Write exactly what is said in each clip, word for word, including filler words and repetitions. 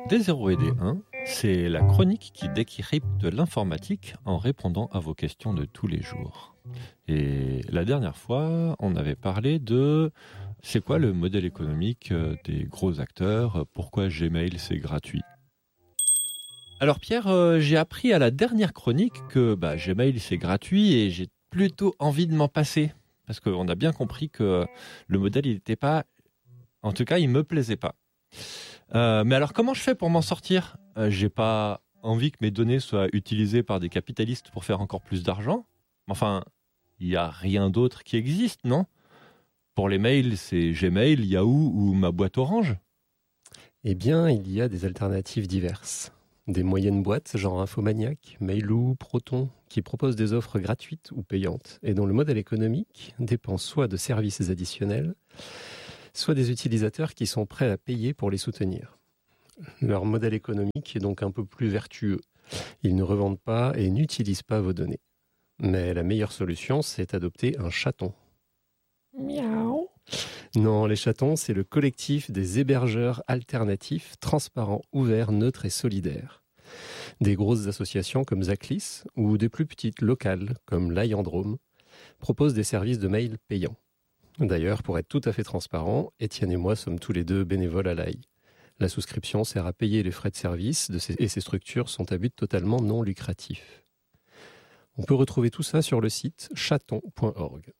D zéro et D un, c'est la chronique qui décrypte l'informatique en répondant à vos questions de tous les jours. Et la dernière fois, on avait parlé de c'est quoi le modèle économique des gros acteurs, pourquoi Gmail c'est gratuit. Alors Pierre, euh, j'ai appris à la dernière chronique que bah, Gmail c'est gratuit et j'ai plutôt envie de m'en passer. Parce qu'on a bien compris que le modèle il n'était pas... En tout cas, il me plaisait pas. Euh, mais alors comment je fais pour m'en sortir ? euh, J'ai pas envie que mes données soient utilisées par des capitalistes pour faire encore plus d'argent. Enfin, il n'y a rien d'autre qui existe, non ? Pour les mails, c'est Gmail, Yahoo ou ma boîte Orange ? Eh bien, il y a des alternatives diverses. Des moyennes boîtes, genre Infomaniac, Mailou, Proton, qui proposent des offres gratuites ou payantes et dont le modèle économique dépend soit de services additionnels, soit des utilisateurs qui sont prêts à payer pour les soutenir. Leur modèle économique est donc un peu plus vertueux. Ils ne revendent pas et n'utilisent pas vos données. Mais la meilleure solution, c'est d'adopter un chaton. Miaou. Non, les chatons, c'est le collectif des hébergeurs alternatifs, transparents, ouverts, neutres et solidaires. Des grosses associations comme Zaclis ou des plus petites locales comme l'Ayandrome proposent des services de mail payants. D'ailleurs, pour être tout à fait transparent, Étienne et moi sommes tous les deux bénévoles à l'A I. La souscription sert à payer les frais de service de ces, et ces structures sont à but totalement non lucratif. On peut retrouver tout ça sur le site chaton point org.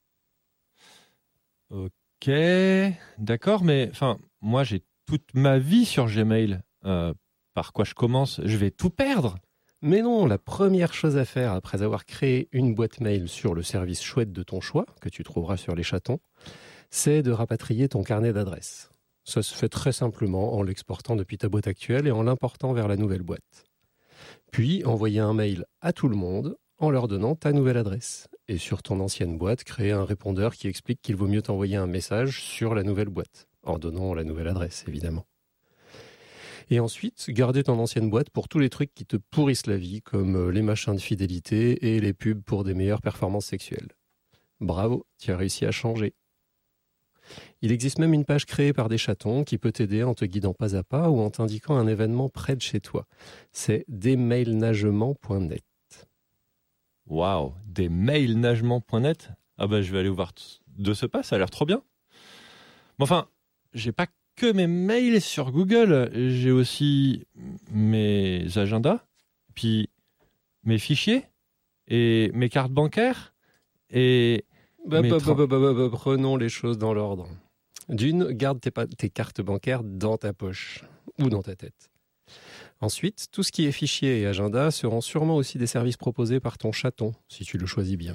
Ok, d'accord, mais enfin, moi j'ai toute ma vie sur Gmail. Euh, par quoi je commence ? Je vais tout perdre ? Mais non, la première chose à faire après avoir créé une boîte mail sur le service chouette de ton choix, que tu trouveras sur les chatons, c'est de rapatrier ton carnet d'adresses. Ça se fait très simplement en l'exportant depuis ta boîte actuelle et en l'important vers la nouvelle boîte. Puis, envoyer un mail à tout le monde en leur donnant ta nouvelle adresse. Et sur ton ancienne boîte, créer un répondeur qui explique qu'il vaut mieux t'envoyer un message sur la nouvelle boîte, en donnant la nouvelle adresse, évidemment. Et ensuite, garder ton ancienne boîte pour tous les trucs qui te pourrissent la vie, comme les machins de fidélité et les pubs pour des meilleures performances sexuelles. Bravo, tu as réussi à changer. Il existe même une page créée par des chatons qui peut t'aider en te guidant pas à pas ou en t'indiquant un événement près de chez toi. C'est desmailnagement point net. Waouh, desmailnagement point net ? Ah bah je vais aller voir de ce pas, ça a l'air trop bien. Mais enfin, j'ai pas que mes mails sur Google, j'ai aussi mes agendas, puis mes fichiers, et mes cartes bancaires, et... Bah, mes bah, tra- bah, bah, bah, bah, prenons les choses dans l'ordre. D'une, garde tes, pa- tes cartes bancaires dans ta poche ou dans ta tête. Ensuite, tout ce qui est fichiers et agenda seront sûrement aussi des services proposés par ton chaton, si tu le choisis bien.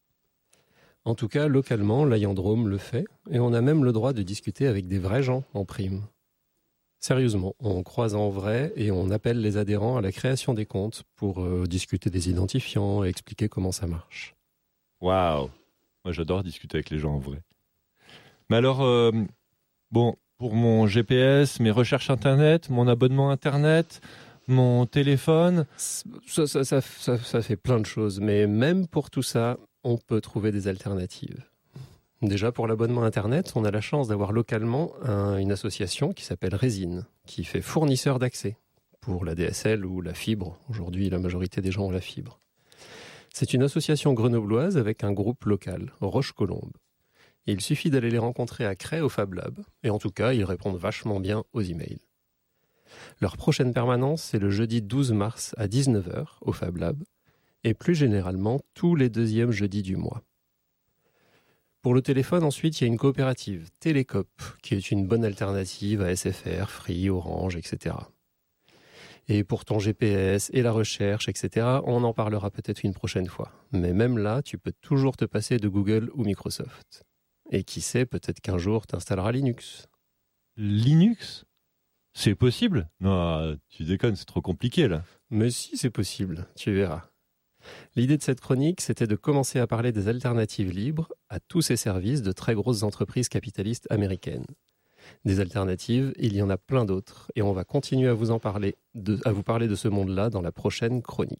En tout cas, localement, l'Ayandrome le fait, et on a même le droit de discuter avec des vrais gens en prime. Sérieusement, on croise en vrai et on appelle les adhérents à la création des comptes pour euh, discuter des identifiants et expliquer comment ça marche. Waouh, moi j'adore discuter avec les gens en vrai. Mais alors, euh, bon, pour mon G P S, mes recherches internet, mon abonnement internet, mon téléphone... Ça, ça, ça, ça, ça fait plein de choses, mais même pour tout ça, on peut trouver des alternatives. Déjà, pour l'abonnement internet, on a la chance d'avoir localement un, une association qui s'appelle Résine, qui fait fournisseur d'accès pour la D S L ou la fibre. Aujourd'hui, la majorité des gens ont la fibre. C'est une association grenobloise avec un groupe local, Roche-Colombe. Et il suffit d'aller les rencontrer à Cray au Fab Lab, et en tout cas, ils répondent vachement bien aux emails. Leur prochaine permanence, c'est le jeudi douze mars à dix-neuf heures au Fab Lab, et plus généralement tous les deuxièmes jeudis du mois. Pour le téléphone, ensuite, il y a une coopérative, Télécop, qui est une bonne alternative à S F R, Free, Orange, et cetera. Et pour ton G P S et la recherche, et cetera, on en parlera peut-être une prochaine fois. Mais même là, tu peux toujours te passer de Google ou Microsoft. Et qui sait, peut-être qu'un jour, tu installeras Linux. Linux ? C'est possible ? Non, tu déconnes, c'est trop compliqué là. Mais si, c'est possible, tu verras. L'idée de cette chronique, c'était de commencer à parler des alternatives libres à tous ces services de très grosses entreprises capitalistes américaines. Des alternatives, il y en a plein d'autres, et on va continuer à vous en parler, de, à vous parler de ce monde-là dans la prochaine chronique.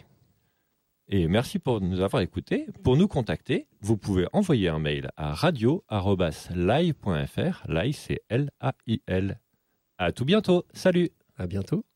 Et merci pour nous avoir écoutés. Pour nous contacter, vous pouvez envoyer un mail à radio arobase lail point f r. Lail, c'est L A I L. À tout bientôt. Salut! À bientôt.